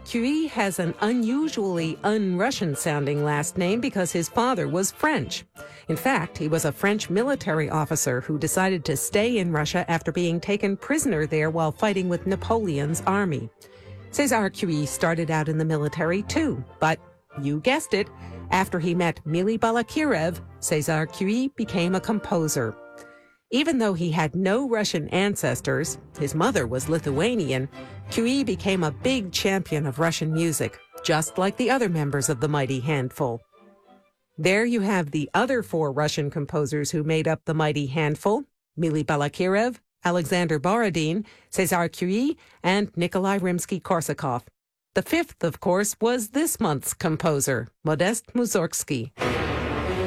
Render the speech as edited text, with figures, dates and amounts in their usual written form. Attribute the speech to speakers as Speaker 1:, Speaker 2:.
Speaker 1: Curie has an unusually un-Russian-sounding last name because his father was French. In fact, he was a French military officer who decided to stay in Russia after being taken prisoner there while fighting with Napoleon's army. César Curie started out in the military too, but you guessed it, after he met Mily Balakirev, César Curie became a composer. Even though he had no Russian ancestors, his mother was Lithuanian, Curie became a big champion of Russian music, just like the other members of the Mighty Handful. There you have the other 4 Russian composers who made up the Mighty Handful: Mily Balakirev, Alexander Borodin, César Curie, and Nikolai Rimsky-Korsakov. The 5th, of course, was this month's composer, Modest Mussorgsky.